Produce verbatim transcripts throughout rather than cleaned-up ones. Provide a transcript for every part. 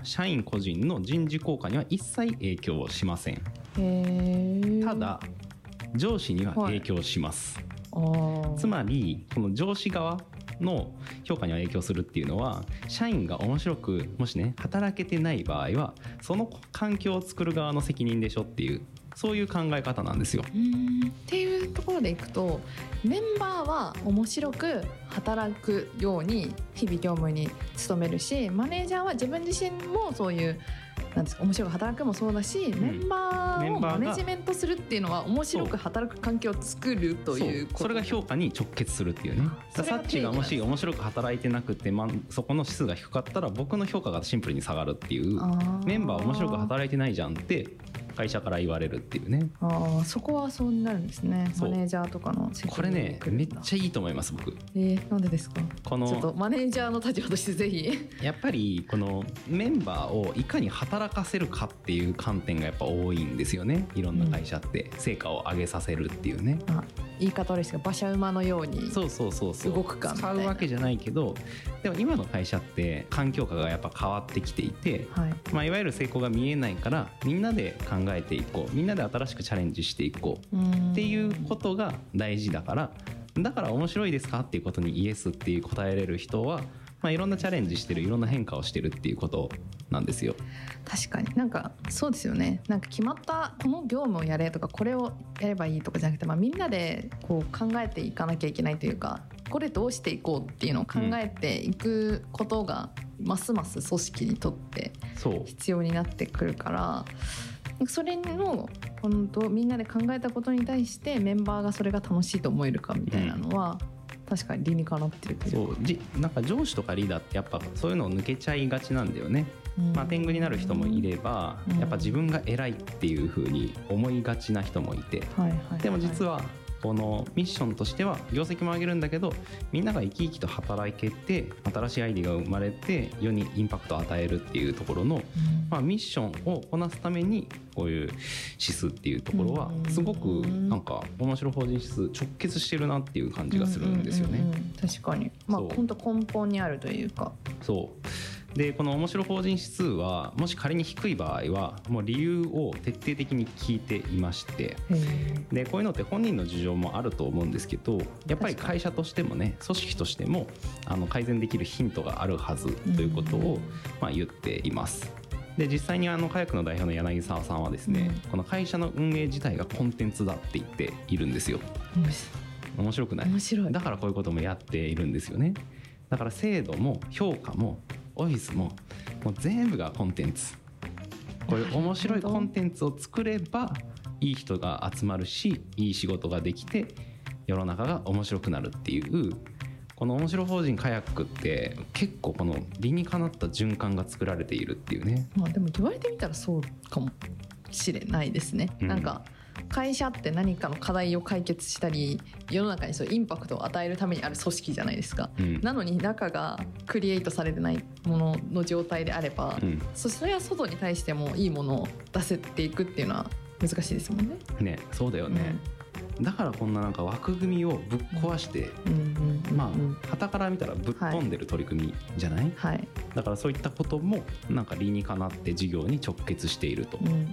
社員個人の人事効果には一切影響しません。 へただ上司には影響します、はい、つまりこの上司側の評価には影響するっていうのは、社員が面白くもしね働けてない場合はその環境を作る側の責任でしょっていう、そういう考え方なんですよ。 うーんっていうところでいくと、メンバーは面白く働くように日々業務に努めるし、マネージャーは自分自身もそういうなんですか、面白く働くもそうだし、うん、メンバーをマネジメントするっていうのは面白く働く環境を作るということ。 そ, それが評価に直結するっていうね。サッチがもし面白く働いてなくて、ま、そこの指数が低かったら僕の評価がシンプルに下がるっていう。メンバー面白く働いてないじゃんって会社から言われるっていうね。 あ、そこはそうなるんですね。マネージャーとかの責任。 これねめっちゃいいと思います僕。 えー、なんでですか。 このちょっとマネージャーの立場としてぜひやっぱりこのメンバーをいかに働かせるかっていう観点がやっぱ多いんですよね。いろんな会社って成果を上げさせるっていうね、 うん、あ、言い方悪いですが馬車馬のように動くかみたいな。 そうそうそうそう使うわけじゃないけど、でも今の会社って環境下がやっぱ変わってきていて、はい、まあ、いわゆる成功が見えないからみんなで考えていこう、みんなで新しくチャレンジしていこうっていうことが大事だから、だから面白いですかっていうことにイエスっていう答えれる人は、まあ、いろんなチャレンジしてる、いろんな変化をしてるっていうことなんですよ。 確かになんかそうですよね。なんか決まったこの業務をやれとかこれをやればいいとかじゃなくて、まあ、みんなでこう考えていかなきゃいけないというか、これどうしていこうっていうのを考えていくことがますます組織にとって必要になってくるから、それの本当みんなで考えたことに対してメンバーがそれが楽しいと思えるかみたいなのは、うん、確かに理にかなってるというか。 そうじなんか上司とかリーダーってやっぱそういうのを抜けちゃいがちなんだよね。まあ、天狗になる人もいれば、やっぱ自分が偉いっていう風に思いがちな人もいて、はいはいはい、でも実はこのミッションとしては業績も上げるんだけど、みんなが生き生きと働けて新しいアイデアが生まれて世にインパクトを与えるっていうところの、うん、まあ、ミッションをこなすためにこういう指数っていうところはすごくなんか面白法人指数直結してるなっていう感じがするんですよね。うんうんうんうん、 確かに、まあ、本当根本にあるというか。 そうでこの面白法人指数はもし仮に低い場合はもう理由を徹底的に聞いていまして、でこういうのって本人の事情もあると思うんですけど、やっぱり会社としてもね、組織としてもあの改善できるヒントがあるはずということを、まあ、言っています。で実際にあのカヤックの代表の柳沢さんはですね、うん、この会社の運営自体がコンテンツだって言っているんですよ。面白くない？ 面白い。 だからこういうこともやっているんですよね。だから制度も評価もオフィスももう全部がコンテンツ。こういう面白いコンテンツを作ればいい人が集まるし、いい仕事ができて世の中が面白くなるっていう、この面白法人カヤックって結構この理にかなった循環が作られているっていうね。 まあでも言われてみたらそうかもしれないですね、うん、なんか会社って何かの課題を解決したり世の中にそうインパクトを与えるためにある組織じゃないですか、うん、なのに中がクリエイトされてないものの状態であれば、うん、そ, それは外に対してもいいものを出せていくっていうのは難しいですもんね。 ね、そうだよね、うん、だからこんななんか枠組みをぶっ壊して、うんうんうん、まあ傍から見たらぶっ飛んでる取り組みじゃない、はい、だからそういったこともなんか理にかなって事業に直結していると、うんうんうん、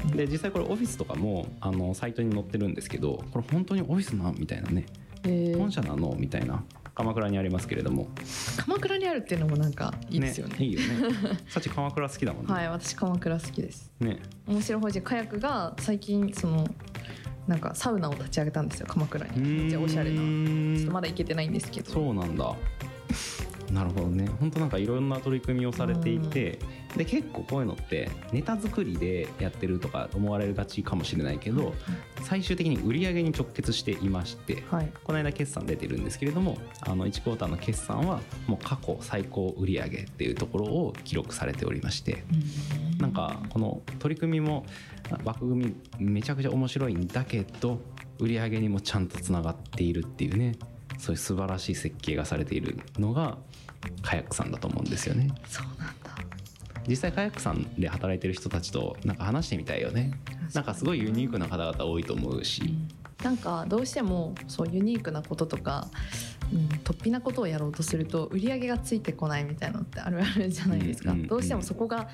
で実際これオフィスとかもあのサイトに載ってるんですけど、これ本当にオフィスなみたいなね、本社なのみたいな、鎌倉にありますけれども。 鎌倉にあるっていうのもなんかいいですよね。 ね、いいよね。さっき鎌倉好きだもんね。 はい、私鎌倉好きですね。 面白い法人カヤックが最近そのなんかサウナを立ち上げたんですよ、鎌倉に。めっちゃおしゃれな。ちょっとまだ行けてないんですけど。 そうなんだ。なるほどね。本当なんかいろんな取り組みをされていて、で結構こういうのってネタ作りでやってるとか思われがちかもしれないけど、最終的に売上に直結していまして、はい、この間決算出てるんですけれども、あのいちクォーターの決算はもう過去最高売上っていうところを記録されておりまして、なんかこの取り組みも枠組みめちゃくちゃ面白いんだけど売上にもちゃんとつながっているっていうね、そういう素晴らしい設計がされているのがカヤックさんだと思うんですよね。 そうなんだ。 実際カヤックさんで働いてる人たちとなんか話してみたいよね。なんかすごいユニークな方々多いと思うし、うん、 なんかどうしてもそうユニークなこととか、うん、突飛なことをやろうとすると売り上げがついてこないみたいなのってあるあるじゃないですか、うんうんうん、どうしてもそこが